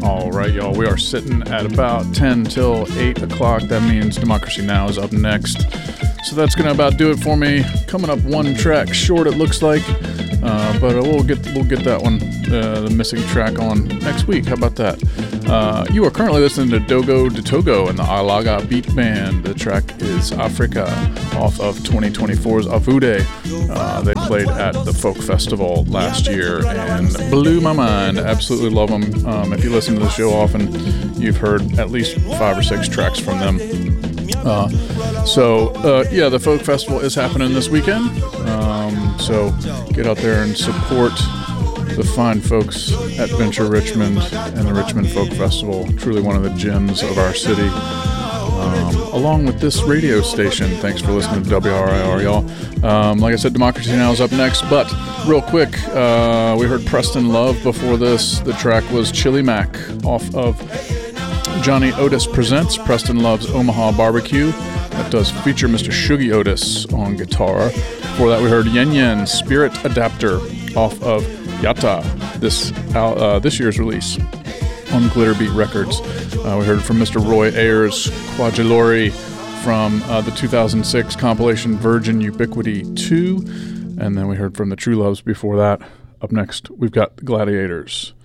All right, y'all. We are sitting at about 10 till 8 o'clock. That means Democracy Now! Is up next. So that's going to about do it for me. Coming up one track short, it looks like. But we'll get that one, the missing track, on next week. How about that? You are currently listening to Dogo de Togo and the Alaga Beat Band. The track is Africa off of 2024's Avude. They played at the Folk Festival last year and blew my mind. Absolutely love them. If you listen to the show often, you've heard at least 5 or 6 tracks from them. The Folk Festival is happening this weekend. So get out there and support the fine folks at Venture Richmond and the Richmond Folk Festival. Truly one of the gems of our city. Along with this radio station. Thanks for listening to WRIR, y'all. Like I said, Democracy Now! Is up next, but real quick, we heard Preston Love before this. The track was Chili Mac off of Johnny Otis Presents Preston Love's Omaha Barbecue. That does feature Mr. Shuggy Otis on guitar. Before that, we heard Yen Yen Spirit Adapter off of Yatta, this year's release on Glitter Beat Records. We heard from Mr. Roy Ayers Quadrilori from the 2006 compilation Virgin Ubiquity 2. And then we heard from the True Loves before that. Up next, we've got the Gladiators.